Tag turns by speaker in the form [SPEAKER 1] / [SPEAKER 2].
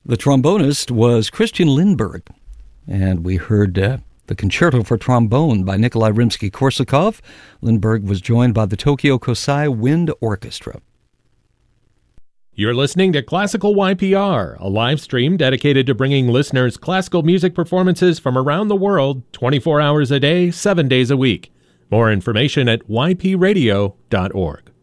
[SPEAKER 1] The trombonist was Christian Lindberg, and we heard the Concerto for Trombone by Nikolai Rimsky-Korsakov. Lindberg was joined by the Tokyo Kosai Wind Orchestra.
[SPEAKER 2] You're listening to Classical YPR, a live stream dedicated to bringing listeners classical music performances from around the world 24 hours a day, 7 days a week. More information at ypradio.org.